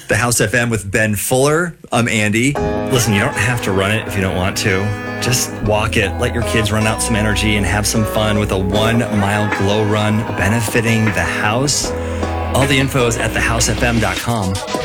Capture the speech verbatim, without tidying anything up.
The House F M with Ben Fuller. I'm Andy. Listen, you don't have to run it if you don't want to. Just walk it. Let your kids run out some energy and have some fun with a one-mile glow run benefiting the house. All the info is at the house f m dot com.